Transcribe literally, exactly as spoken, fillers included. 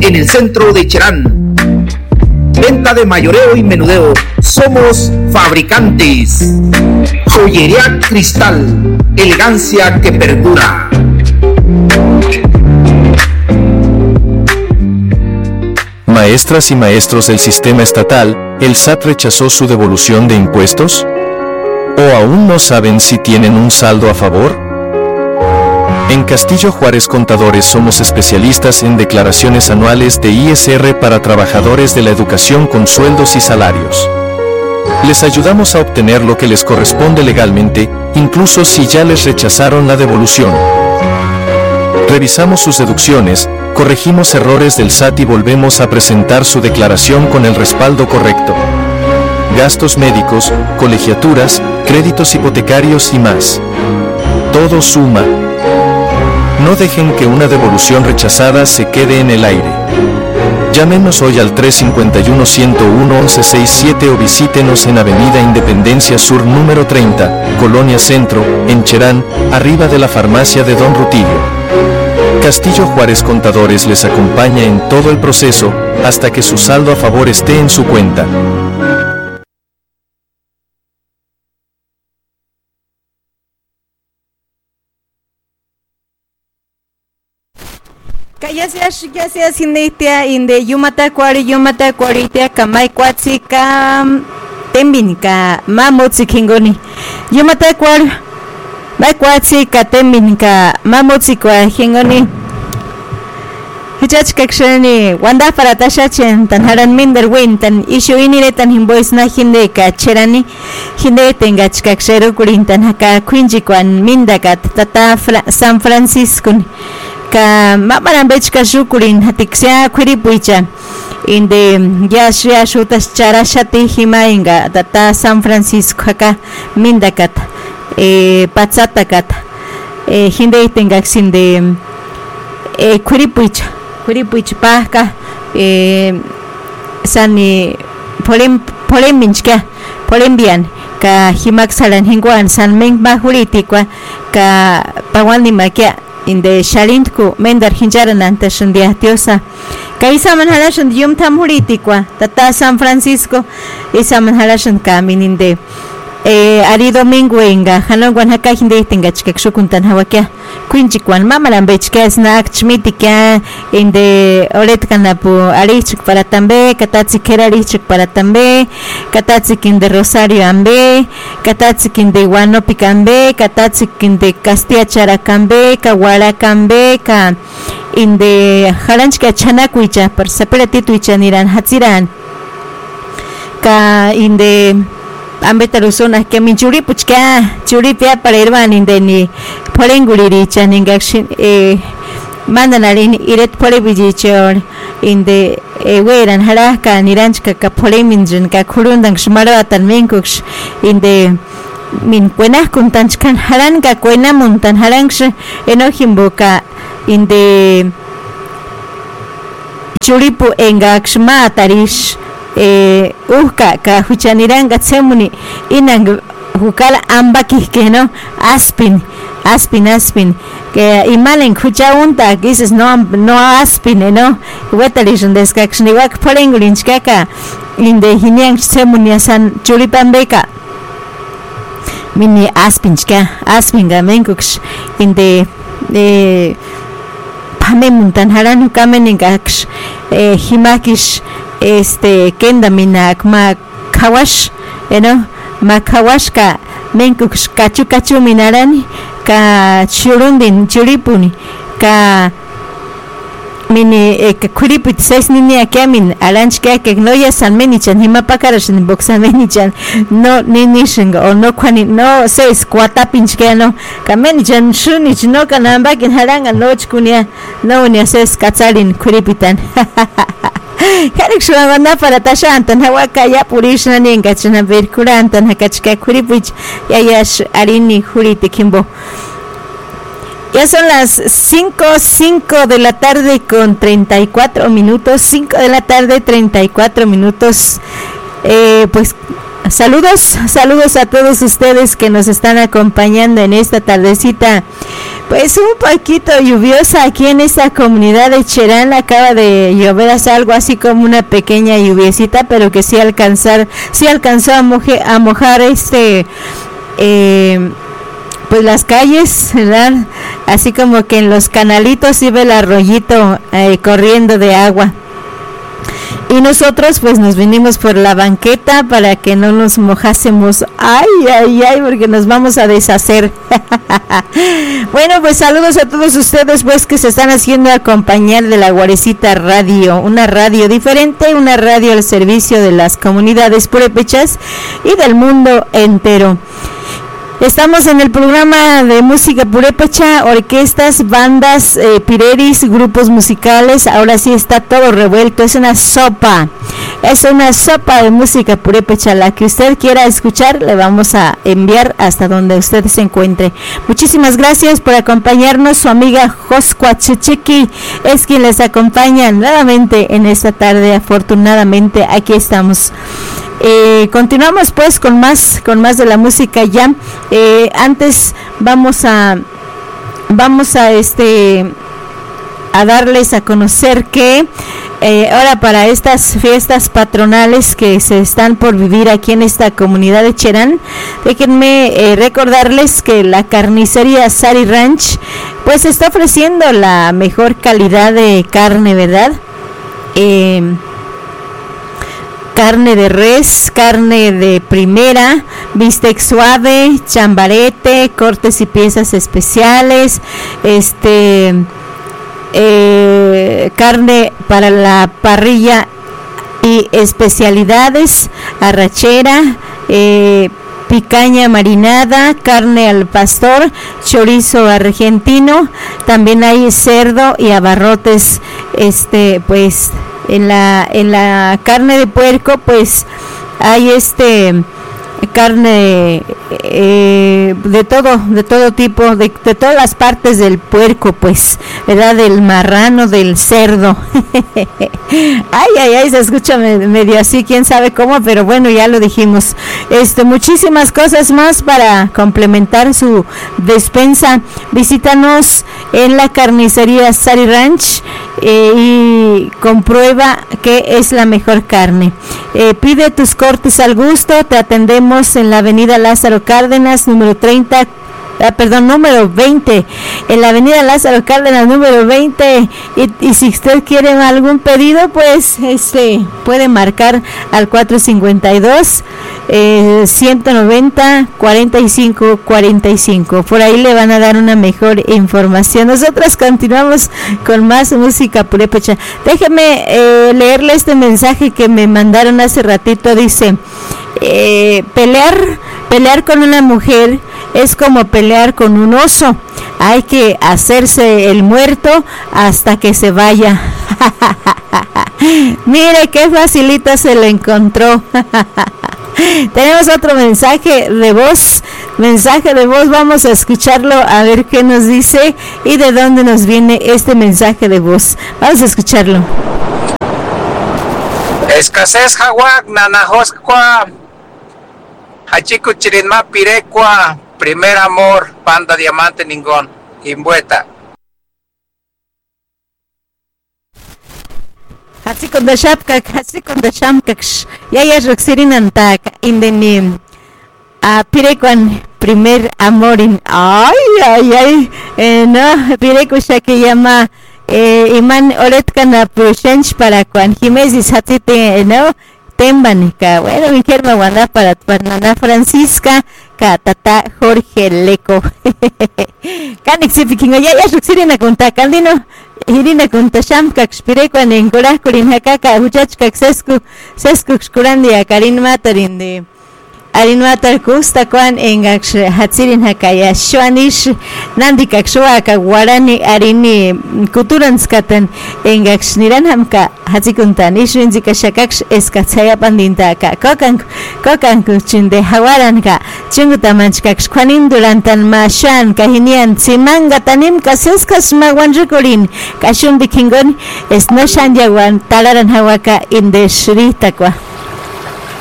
en el centro de Cherán. Venta de mayoreo y menudeo. Somos fabricantes. Joyería Cristal. Elegancia que perdura. Maestras y maestros del sistema estatal, ¿el S A T rechazó su devolución de impuestos? ¿O aún no saben si tienen un saldo a favor? En Castillo Juárez Contadores somos especialistas en declaraciones anuales de I S R para trabajadores de la educación con sueldos y salarios. Les ayudamos a obtener lo que les corresponde legalmente, incluso si ya les rechazaron la devolución. Revisamos sus deducciones, corregimos errores del S A T y volvemos a presentar su declaración con el respaldo correcto. Gastos médicos, colegiaturas, créditos hipotecarios y más. Todo suma. No dejen que una devolución rechazada se quede en el aire. Llámenos hoy al tres cinco uno, uno cero uno, once sesenta y siete o visítenos en Avenida Independencia Sur número treinta, Colonia Centro, en Cherán, arriba de la farmacia de Don Rutilio. Castillo Juárez Contadores les acompaña en todo el proceso, hasta que su saldo a favor esté en su cuenta. Gracias, gracias, India, Inde, Yumata, Kwari, Yumata, Kwaritia, Kamai, Kwatsika, Tembinika, Mamutsi Kingoni, Yumata, Kwari, Bakwatsika, Tembinika, Mamutsi, Kwahingoni, Hichachkakshani, Wanda para Tashachen, Tanharan Minder Wintan, Ishu Iniretan Himboisna Hindeka, Cherani, Hindetengachkakshero Kurintan Haka, Quinjikwan, Mindakat, Tata, San Francisco. Ka mamaran bechka shukurin hatiksia kwiripuicha inde yashya shutas charashati himainga data San Francisco haka mindakat eh patsatakat eh hinde tengaxin de eh kwiripuicha kwiripuicha paka eh sani polem poleminchka polembian ka himaksalan hingwan san meng bahuritikwa ka pawani makia inde shalintku mendar hinjaran ante shundia tiosa kaisa manhalashan yum tamhuritikwa tata San Francisco isa manhalashan kamin inde eh ari domingo enga hanongwan haka hinde tengachkek shukuntan hawakia quinchikwan mamaran bechka snack chmitika inde oletkanapu arichik para tambe katatsik arichik para tambe katatsik inde Rosario ambe katatsik inde Guanopic ambe katatsik inde Castilla Charakambe Kawara kambe ka inde haranchka chanakuicha par separatitu niran hatsiran ka inde ambetarusonas que min churi puchka churi pia para irban indeni polenguliri chaningakshin eh mandanalin iret polebijichor inde eh weran haraka niranchka ka poleminjin ka khurundang shmara tanmenkux inde min kuenas kuntanchkan haranka kuena montan haranx enojimboka inde churipu engakshma tarish eh uska ka huchaniranga tsemuni inang hukala ambaki que no aspin aspin aspin que imalen huchaunta dices no no aspin no wetalishun deskakshniwak polengulinchkaka inde hiniang tsemuni san churipambeka mini aspinchka aspinga menkux inde eh pamemuntan haran kameningaksh eh himakish este kenda minak ma kawash eno ma kawashka menkux kachu kachu minarani ka churundin churipuni ka mini eh, kuripit seis niña kamin alanchka que no ya san menichan himapakarashin boxan menichan no ninishin o no kwani no seis cuata pinchke no kamenichan shunich no kanamba kin haranga no chkunia no ni seis katsalin kuripitan Karik shwamana para tashantan hawaka ya purishna ningachna verkurantan hakachka kuripich ya yash arini huriti kimbo. Ya son las cinco, cinco de la tarde con treinta y cuatro minutos, cinco de la tarde treinta y cuatro minutos. Eh, pues Saludos, saludos a todos ustedes que nos están acompañando en esta tardecita, pues un poquito lluviosa aquí en esta comunidad de Cherán. Acaba de llover, hace algo así como una pequeña lluviecita, pero que sí alcanzar, sí alcanzó a, moje, a mojar este, eh, pues las calles, ¿verdad? Así como que en los canalitos iba el arroyito eh, corriendo de agua. Y nosotros pues nos vinimos por la banqueta para que no nos mojásemos. Ay, ay, ay, porque nos vamos a deshacer. Bueno, pues saludos a todos ustedes pues que se están haciendo acompañar de la Guarecita Radio, una radio diferente, una radio al servicio de las comunidades purépechas y del mundo entero. Estamos en el programa de música purépecha, orquestas, bandas, eh, pireris, grupos musicales. Ahora sí está todo revuelto, es una sopa, es una sopa de música purépecha. La que usted quiera escuchar le vamos a enviar hasta donde usted se encuentre. Muchísimas gracias por acompañarnos. Su amiga Joscua Chichiqui es quien les acompaña nuevamente en esta tarde. Afortunadamente aquí estamos. Eh, continuamos pues con más con más de la música ya. Eh, antes vamos a vamos a este a darles a conocer que eh, ahora para estas fiestas patronales que se están por vivir aquí en esta comunidad de Cherán, déjenme eh, recordarles que la carnicería Sari Ranch pues está ofreciendo la mejor calidad de carne, ¿verdad? Eh, carne de res, carne de primera, bistec suave, chambarete, cortes y piezas especiales, este eh, carne para la parrilla y especialidades, arrachera, eh, picaña marinada, carne al pastor, chorizo argentino, también hay cerdo y abarrotes, este pues en la en la carne de puerco pues hay este carne eh, de todo de todo tipo de, de todas las partes del puerco, pues, ¿verdad? Del marrano, del cerdo. Ay, ay, ay, se escucha medio así, quién sabe cómo, pero bueno, ya lo dijimos. Este, muchísimas cosas más para complementar su despensa. Visítanos en la carnicería Sari Ranch eh, y comprueba que es la mejor carne. Eh, pide tus cortes al gusto, te atendemos en la avenida Lázaro Cárdenas, número treinta, ah, perdón, número veinte, en la avenida Lázaro Cárdenas, número veinte, y, y si usted quiere algún pedido, pues este puede marcar al cuatro cincuenta y dos, eh, ciento noventa, cuarenta y cinco cuarenta y cinco, por ahí le van a dar una mejor información. Nosotros continuamos con más música purépecha. Déjeme eh, leerle este mensaje que me mandaron hace ratito. Dice: Eh, pelear pelear con una mujer es como pelear con un oso, hay que hacerse el muerto hasta que se vaya. Mire qué facilita se lo encontró. Tenemos otro mensaje de voz, mensaje de voz, vamos a escucharlo a ver qué nos dice y de dónde nos viene este mensaje de voz. Vamos a escucharlo. Escasez Hawak Nanajosqua Hachiku Chirinma Pirecua, primer amor, Panda Diamante Ningón, Imbueta. Hatsikon da Shapkak, Hatsikon da Shamkaksh, Yaya Roxirinantak, Indenim, a Pirecuan, primer amor in. Ay, ay, ay, eh, no, Pirecucha que llama. Eh, Iman Oretkana Pushench para Juan Jiménez Hatite, ¿no? Tembanica, bueno, mi germa guanda para Fernanda Francisca, Catata Jorge Leco. Canixifiquingo, ya ya sucirina conta, Candino, Irina conta Shamka, Xpirecuan en Coracurin Hakaka, Huchachka, Sescu, Sescu, Xcurandia, Karin Matarin de. Arinwatar kusta kwan engak hatsirin hakaya shwanish nandika shwaka warani arini kuturanskatan engak niran hamka hatsikuntan ishrinzika shakaksh eskatsaya pandintaka kokan kokan kuchinde hawaranka chingutamanchkak shkwanin durantan mashan kahinian simanga tanim kaseskas magwanrikurin kashun dikingon esnoshan yawan talaran hawaka inde shritakwa.